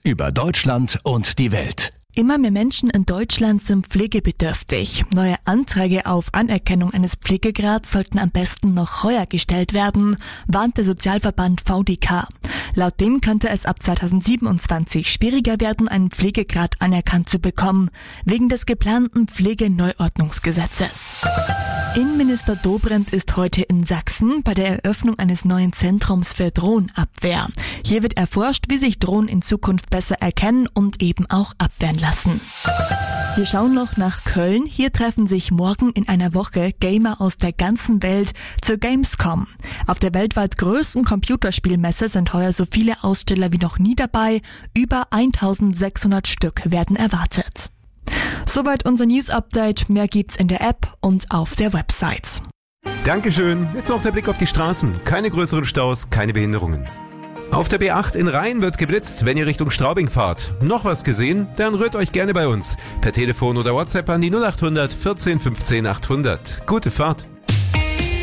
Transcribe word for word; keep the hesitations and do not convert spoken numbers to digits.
über Deutschland und die Welt. Immer mehr Menschen in Deutschland sind pflegebedürftig. Neue Anträge auf Anerkennung eines Pflegegrads sollten am besten noch heuer gestellt werden, warnt der Sozialverband V D K. Laut dem könnte es ab zweitausendsiebenundzwanzig schwieriger werden, einen Pflegegrad anerkannt zu bekommen, wegen des geplanten Pflegeneuordnungsgesetzes. Innenminister Dobrindt ist heute in Sachsen bei der Eröffnung eines neuen Zentrums für Drohnenabwehr. Hier wird erforscht, wie sich Drohnen in Zukunft besser erkennen und eben auch abwehren lassen. Wir schauen noch nach Köln. Hier treffen sich morgen in einer Woche Gamer aus der ganzen Welt zur Gamescom. Auf der weltweit größten Computerspielmesse sind heuer so viele Aussteller wie noch nie dabei. Über eintausendsechshundert Stück werden erwartet. Soweit unser News-Update. Mehr gibt's in der App und auf der Website. Dankeschön. Jetzt noch der Blick auf die Straßen. Keine größeren Staus, keine Behinderungen. Auf der B acht in Rhein wird geblitzt, wenn ihr Richtung Straubing fahrt. Noch was gesehen? Dann rührt euch gerne bei uns. Per Telefon oder WhatsApp an die null acht hundert vierzehn fünfzehn achthundert. Gute Fahrt.